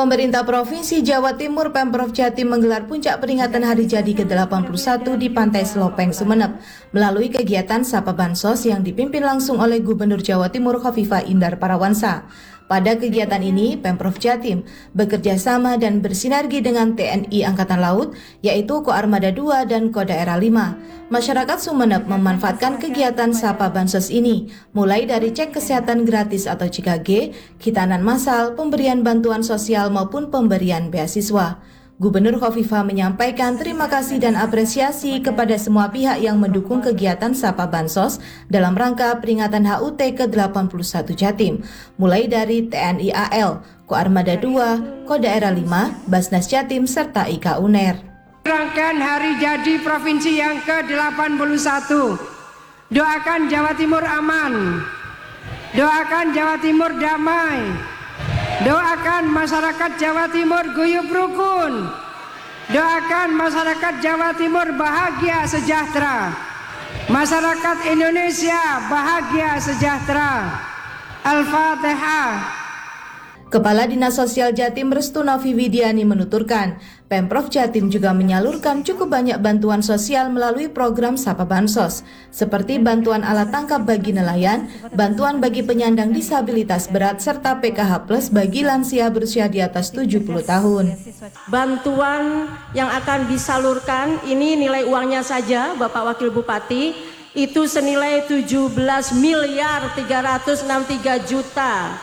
Pemerintah Provinsi Jawa Timur Pemprov Jatim menggelar puncak peringatan Hari Jadi ke-81 di Pantai Selopeng, Sumeneb melalui kegiatan Sapa Bansos yang dipimpin langsung oleh Gubernur Jawa Timur Khofifah Indar Parawansa. Pada kegiatan ini, Pemprov Jatim bekerja sama dan bersinergi dengan TNI Angkatan Laut, yaitu Koarmada 2 dan Kodaerah 5. Masyarakat Sumeneb memanfaatkan kegiatan Sapa Bansos ini, mulai dari cek kesehatan gratis atau CKG, khitanan massal, pemberian bantuan sosial maupun pemberian beasiswa. Gubernur Khofifah menyampaikan terima kasih dan apresiasi kepada semua pihak yang mendukung kegiatan Sapa Bansos dalam rangka peringatan HUT ke-81 Jatim, mulai dari TNI AL, Koarmada 2, Kodaerah 5, Basnas Jatim, serta IKA UNER. Rangkaian Hari Jadi Provinsi yang ke-81. Doakan Jawa Timur aman. Doakan Jawa Timur damai. Doakan masyarakat Jawa Timur guyup rukun. Doakan masyarakat Jawa Timur bahagia sejahtera. Masyarakat Indonesia bahagia sejahtera. Al-Fatihah. Kepala Dinas Sosial Jatim Restu Novi Widiani menuturkan, Pemprov Jatim juga menyalurkan cukup banyak bantuan sosial melalui program Sapa Bansos, seperti bantuan alat tangkap bagi nelayan, bantuan bagi penyandang disabilitas berat, serta PKH Plus bagi lansia berusia di atas 70 tahun. Bantuan yang akan disalurkan ini nilai uangnya saja, Bapak Wakil Bupati, itu senilai 17 miliar 363 juta.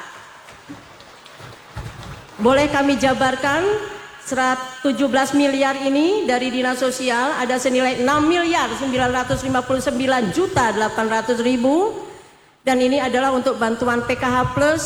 Boleh kami jabarkan 17 miliar ini dari Dinas Sosial ada senilai 6 miliar 959 juta 800 ribu, dan ini adalah untuk bantuan PKH Plus,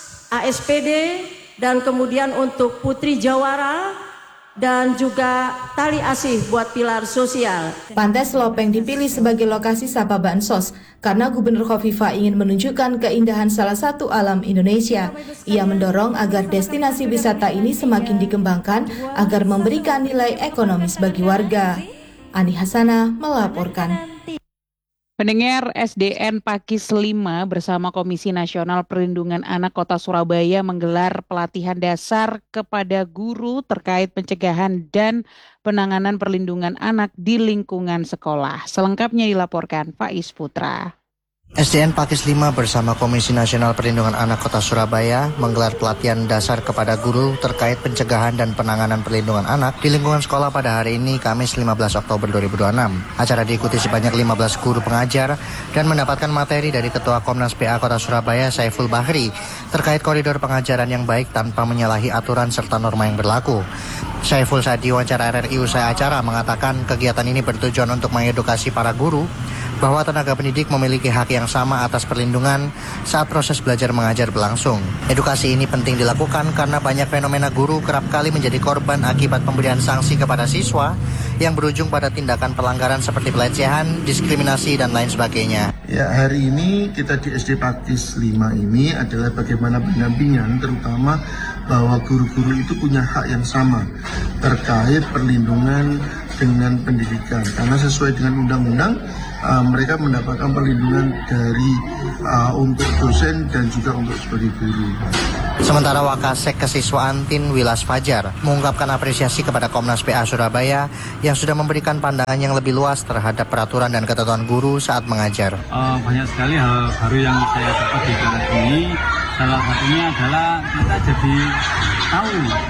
ASPD, dan kemudian untuk Putri Jawara dan juga tali asih buat pilar sosial. Pantai Selopeng dipilih sebagai lokasi Sapa Bansos karena Gubernur Khofifah ingin menunjukkan keindahan salah satu alam Indonesia. Ia mendorong agar destinasi wisata ini semakin dikembangkan agar memberikan nilai ekonomis bagi warga. Ani Hasanah melaporkan. Pendengar, SDN Pakis 5 bersama Komisi Nasional Perlindungan Anak Kota Surabaya menggelar pelatihan dasar kepada guru terkait pencegahan dan penanganan perlindungan anak di lingkungan sekolah. Selengkapnya dilaporkan Faiz Putra. SDN Pakis 5 bersama Komisi Nasional Perlindungan Anak Kota Surabaya menggelar pelatihan dasar kepada guru terkait pencegahan dan penanganan perlindungan anak di lingkungan sekolah pada hari ini, Kamis 15 Oktober 2026. Acara diikuti sebanyak 15 guru pengajar dan mendapatkan materi dari Ketua Komnas PA Kota Surabaya, Saiful Bahri, terkait koridor pengajaran yang baik tanpa menyalahi aturan serta norma yang berlaku. Saiful saat diwawancara RRI usai acara mengatakan kegiatan ini bertujuan untuk mengedukasi para guru bahwa tenaga pendidik memiliki hak yang sama atas perlindungan saat proses belajar mengajar berlangsung. Edukasi ini penting dilakukan karena banyak fenomena guru kerap kali menjadi korban akibat pemberian sanksi kepada siswa yang berujung pada tindakan pelanggaran seperti pelecehan, diskriminasi, dan lain sebagainya. Ya, hari ini kita di SD Pakis 5 ini adalah bagaimana pendampingan, terutama bahwa guru-guru itu punya hak yang sama terkait perlindungan dengan pendidikan. Karena sesuai dengan undang-undang, mereka mendapatkan perlindungan dari untuk dosen dan juga untuk sebagai guru. Sementara Wakasek Kesiswaan Tin Wilas Fajar mengungkapkan apresiasi kepada Komnas PA Surabaya yang sudah memberikan pandangan yang lebih luas terhadap peraturan dan ketentuan guru saat mengajar. Banyak sekali hal baru yang saya dapat di kelas ini. Salah satunya adalah kita jadi tahu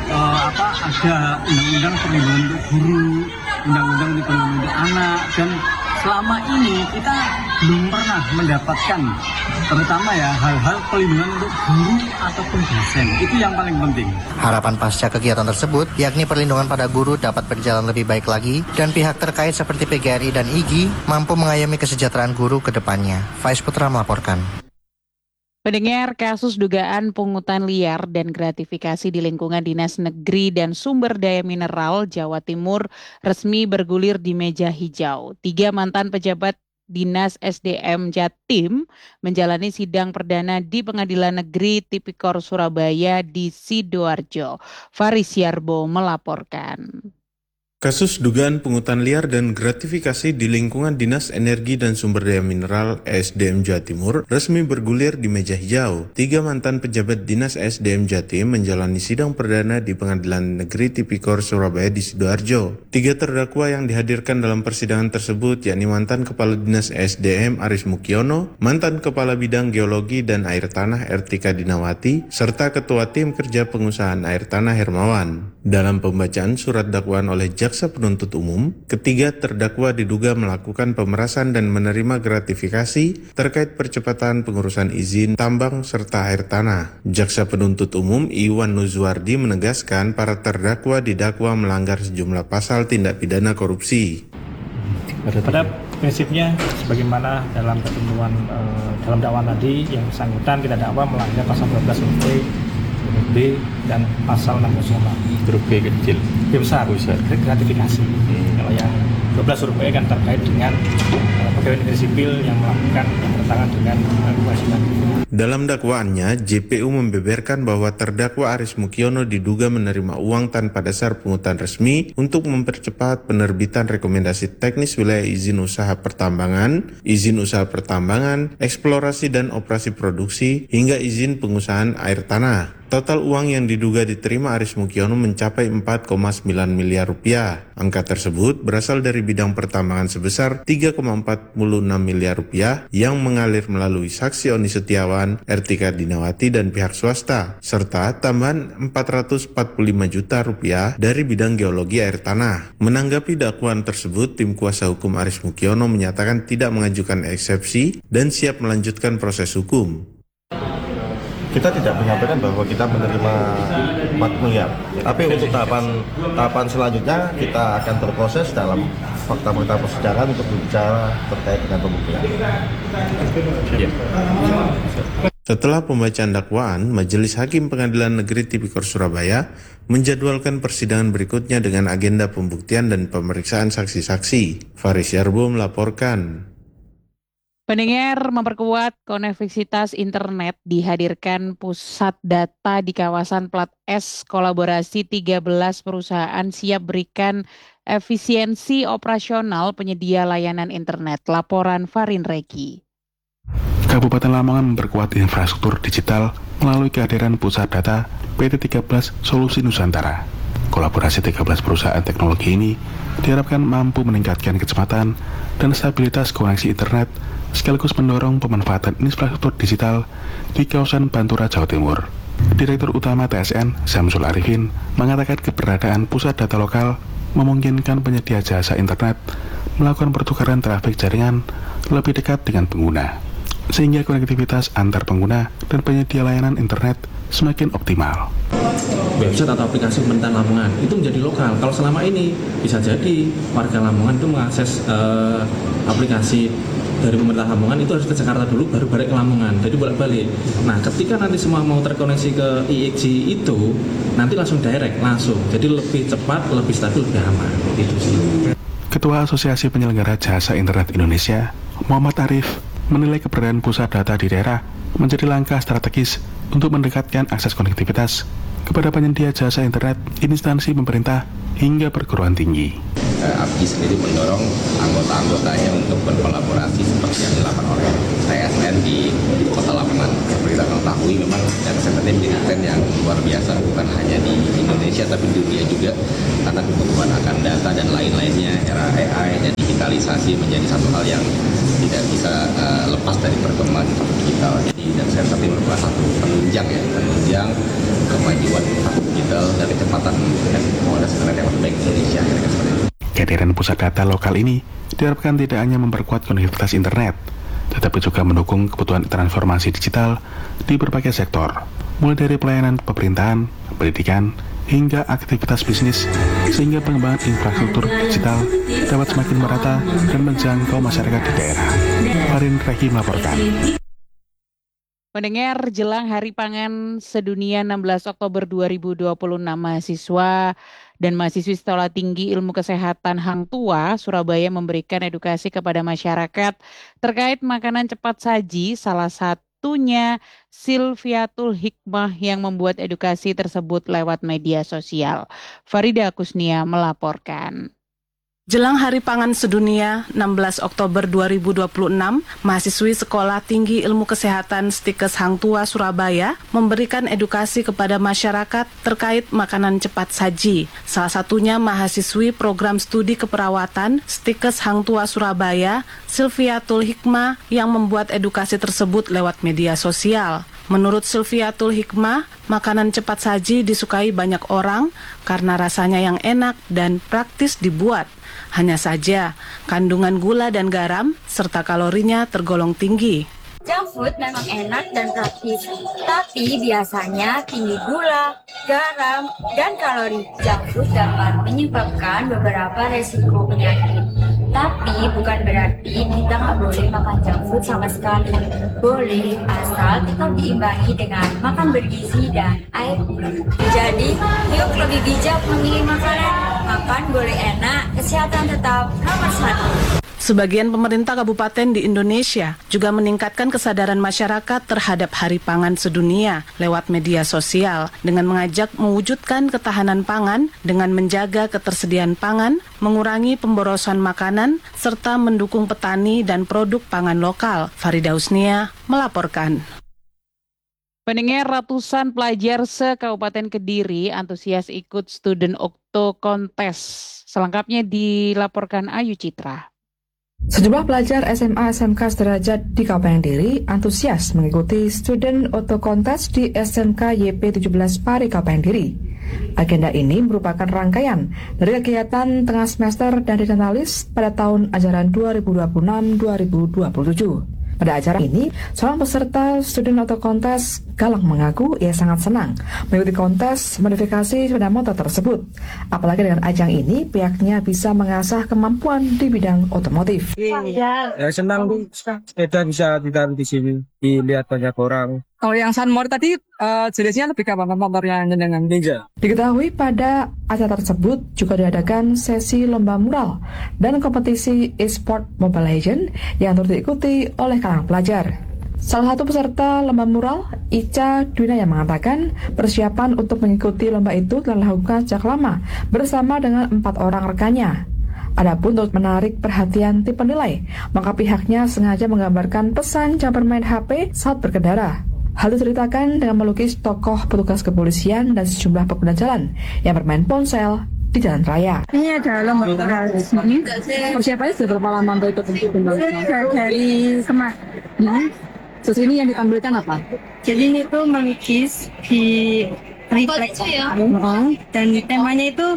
ada undang-undang perlindungan untuk guru, undang-undang perlindungan untuk anak, dan selama ini kita belum pernah mendapatkan terutama ya hal-hal pelindungan untuk guru ataupun dosen. Itu yang paling penting. Harapan pasca kegiatan tersebut yakni perlindungan pada guru dapat berjalan lebih baik lagi dan pihak terkait seperti PGRI dan IGI mampu mengayomi kesejahteraan guru ke depannya. Faiz Putra melaporkan. Pendengar, kasus dugaan pungutan liar dan gratifikasi di lingkungan Dinas Negeri dan Sumber Daya Mineral Jawa Timur resmi bergulir di meja hijau. 3 mantan pejabat Dinas SDM Jatim menjalani sidang perdana di Pengadilan Negeri Tipikor Surabaya di Sidoarjo. Faris Yarbo melaporkan. Kasus dugaan pungutan liar dan gratifikasi di lingkungan Dinas Energi dan Sumber Daya Mineral ESDM Jawa Timur resmi bergulir di meja hijau. 3 mantan pejabat Dinas ESDM Jatim menjalani sidang perdana di Pengadilan Negeri Tipikor Surabaya di Sidoarjo. 3 terdakwa yang dihadirkan dalam persidangan tersebut yakni mantan Kepala Dinas ESDM Aris Mukiono, mantan Kepala Bidang Geologi dan Air Tanah Ertika Dinawati, serta Ketua Tim Kerja Pengusahaan Air Tanah Hermawan. Dalam pembacaan surat dakwaan oleh Jaksa Penuntut Umum, ketiga terdakwa diduga melakukan pemerasan dan menerima gratifikasi terkait percepatan pengurusan izin tambang serta air tanah. Jaksa Penuntut Umum Iwan Nuzwardi menegaskan para terdakwa didakwa melanggar sejumlah pasal tindak pidana korupsi. Pada prinsipnya, sebagaimana dalam ketentuan dalam dakwaan tadi, yang bersangkutan kita dakwa melanggar pasal 12 huruf B dan pasal 606 huruf B kecil, B besar, gratifikasi. Kalau yang 12 huruf B kan terkait dengan pegawai negeri sipil yang melakukan yang bertentangan dengan kewajiban. Dalam dakwaannya, JPU membeberkan bahwa terdakwa Aris Mukiono diduga menerima uang tanpa dasar pungutan resmi untuk mempercepat penerbitan rekomendasi teknis wilayah izin usaha pertambangan, eksplorasi dan operasi produksi, hingga izin pengusahaan air tanah. Total uang yang diduga diterima Aris Mukiono mencapai 4,9 miliar rupiah. Angka tersebut berasal dari bidang pertambangan sebesar 3,46 miliar rupiah yang mengalir melalui saksi Oni Setiawan, Ertika Dinawati dan pihak swasta, serta tambahan 445 juta rupiah dari bidang geologi air tanah. Menanggapi dakwaan tersebut, tim kuasa hukum Aris Mukiono menyatakan tidak mengajukan eksepsi dan siap melanjutkan proses hukum. Kita tidak menyampaikan bahwa kita menerima 4 miliar. Tapi untuk tahapan selanjutnya kita akan berproses dalam fakta-fakta persidangan untuk berbicara terkait dengan pembuktian. Setelah pembacaan dakwaan, Majelis Hakim Pengadilan Negeri Tipikor Surabaya menjadwalkan persidangan berikutnya dengan agenda pembuktian dan pemeriksaan saksi-saksi. Faris Yarbo melaporkan. Pendengar, memperkuat konektivitas internet dihadirkan pusat data di kawasan Plat S. Kolaborasi 13 perusahaan siap berikan efisiensi operasional penyedia layanan internet. Laporan Farin Reki. Kabupaten Lamongan memperkuat infrastruktur digital melalui kehadiran pusat data PT 13 Solusi Nusantara. Kolaborasi 13 perusahaan teknologi ini diharapkan mampu meningkatkan kecepatan dan stabilitas koneksi internet sekaligus mendorong pemanfaatan infrastruktur digital di kawasan Pantura, Jawa Timur. Direktur Utama TSN, Samsul Arifin, mengatakan keberadaan pusat data lokal memungkinkan penyedia jasa internet melakukan pertukaran trafik jaringan lebih dekat dengan pengguna, sehingga konektivitas antar pengguna dan penyedia layanan internet semakin optimal. Website atau aplikasi pemerintahan Lamongan itu menjadi lokal. Kalau selama ini bisa jadi warga Lamongan itu mengakses aplikasi dari pemerintah Lamongan itu harus ke Jakarta dulu baru balik ke Lamongan, jadi bolak-balik. Nah, ketika nanti semua mau terkoneksi ke IXG itu nanti langsung direct, jadi lebih cepat, lebih stabil, lebih aman. Itu sih. Ketua Asosiasi Penyelenggara Jasa Internet Indonesia, Muhammad Arif, menilai keberadaan pusat data di daerah menjadi langkah strategis untuk mendekatkan akses konektivitas kepada penyedia jasa internet, instansi pemerintah, hingga perguruan tinggi. APJI sendiri mendorong anggota-anggotanya untuk berkolaborasi seperti yang dilakukan oleh TSN di Kota Lamongan. Seperti kita ketahui, memang data center ini menjadi tren yang luar biasa, bukan hanya di Indonesia tapi di dunia juga, karena kebutuhan akan data dan lain-lainnya, era AI dan digitalisasi menjadi satu hal yang tidak bisa lepas dari perkembangan digital. Jadi data center ini merupakan satu penunjang kemajuan digital dan kecepatan kualitas internet yang lebih baik di Indonesia. Kehadiran pusat data lokal ini diharapkan tidak hanya memperkuat konektivitas internet, tetapi juga mendukung kebutuhan transformasi digital di berbagai sektor, mulai dari pelayanan pemerintahan, pendidikan, hingga aktivitas bisnis, sehingga pengembangan infrastruktur digital dapat semakin merata dan menjangkau masyarakat di daerah. Farin Reki melaporkan. Pendengar, jelang Hari Pangan Sedunia 16 Oktober 2026, mahasiswa dan mahasiswi Sekolah Tinggi Ilmu Kesehatan Hang Tua Surabaya memberikan edukasi kepada masyarakat terkait makanan cepat saji, salah satunya Silviatul Hikmah yang membuat edukasi tersebut lewat media sosial. Farida Kusnia melaporkan. Jelang Hari Pangan Sedunia 16 Oktober 2026, mahasiswi Sekolah Tinggi Ilmu Kesehatan Stikes Hang Tua Surabaya memberikan edukasi kepada masyarakat terkait makanan cepat saji. Salah satunya mahasiswi program studi keperawatan Stikes Hang Tua Surabaya, Sylviatul Hikmah, yang membuat edukasi tersebut lewat media sosial. Menurut Sylviatul Hikmah, makanan cepat saji disukai banyak orang karena rasanya yang enak dan praktis dibuat. Hanya saja, kandungan gula dan garam serta kalorinya tergolong tinggi. Junk food memang enak dan praktis, tapi biasanya tinggi gula, garam, dan kalori. Junk food dapat menyebabkan beberapa resiko penyakit. Tapi bukan berarti kita nggak boleh makan junk food sama sekali. Boleh, asal tetap diimbangi dengan makan bergizi dan air putih. Jadi, yuk lebih bijak memilih makanan. Makan boleh enak, kesehatan tetap nomor 1. Sebagian pemerintah kabupaten di Indonesia juga meningkatkan kesadaran masyarakat terhadap Hari Pangan Sedunia lewat media sosial dengan mengajak mewujudkan ketahanan pangan dengan menjaga ketersediaan pangan, mengurangi pemborosan makanan, serta mendukung petani dan produk pangan lokal. Farida Husnia melaporkan. Pendengar, ratusan pelajar se-Kabupaten Kediri antusias ikut Student Okto Contest. Selengkapnya dilaporkan Ayu Citra. Sejumlah pelajar SMA SMK sederajat di Kabupaten Kediri antusias mengikuti Student Okto Contest di SMK YP 17 Pari Kabupaten Kediri. Agenda ini merupakan rangkaian dari kegiatan tengah semester dan dinalis pada tahun ajaran 2026-2027. Pada acara ini, seorang peserta Student Okto Contest Galang mengaku ia sangat senang mengikuti kontes modifikasi sepeda motor tersebut. Apalagi dengan ajang ini, pihaknya bisa mengasah kemampuan di bidang otomotif. Ya senang tuh, sepeda bisa ditaruh di sini, dilihat banyak orang. Kalau yang Sunmore tadi jenisnya lebih ke apa motornya dengan Ninja? Diketahui pada acara tersebut juga diadakan sesi lomba mural dan kompetisi e-sport Mobile Legends yang turut diikuti oleh kalangan pelajar. Salah satu peserta lomba mural, Ica Dwina, yang mengatakan persiapan untuk mengikuti lomba itu telah dilakukan sejak lama bersama dengan 4 orang rekannya. Adapun untuk menarik perhatian tim penilai, maka pihaknya sengaja menggambarkan pesan jangan bermain HP saat berkendara. Hal itu diceritakan dengan melukis tokoh petugas kepolisian dan sejumlah pengguna jalan yang bermain ponsel di jalan raya. Ini ada lomba ini. Persiapannya sudah berapa lama untuk ikut dari kemarin? Terus ini yang ditampilkan apa? Jadi ini tuh melukis di refleks dan temanya itu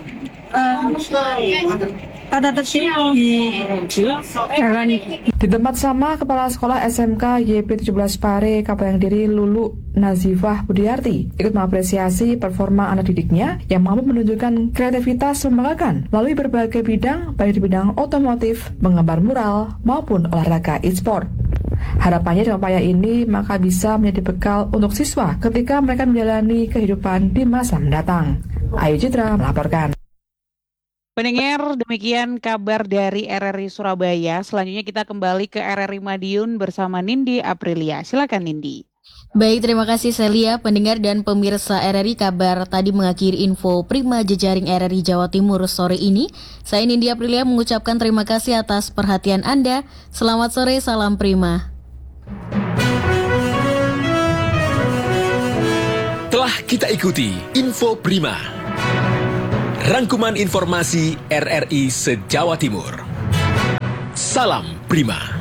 tata tertib di jalan. Di tempat sama, Kepala Sekolah SMK YP 17 Pare Kabupaten Kediri Lulu Nazifah Budiarti ikut mengapresiasi performa anak didiknya yang mampu menunjukkan kreativitas membanggakan melalui berbagai bidang, baik di bidang otomotif, menggambar mural, maupun olahraga e-sport. Harapannya dengan upaya ini maka bisa menjadi bekal untuk siswa ketika mereka menjalani kehidupan di masa mendatang. Ayu Citra melaporkan. Pendengar, demikian kabar dari RRI Surabaya. Selanjutnya kita kembali ke RRI Madiun bersama Nindi Aprilia. Silakan Nindi. Baik, terima kasih Celia. Pendengar dan pemirsa RRI, kabar tadi mengakhiri info Prima Jejaring RRI Jawa Timur sore ini. Saya Nindi Aprilia mengucapkan terima kasih atas perhatian Anda. Selamat sore, salam Prima. Telah kita ikuti Info Prima, rangkuman informasi RRI se-Jawa Timur. Salam Prima.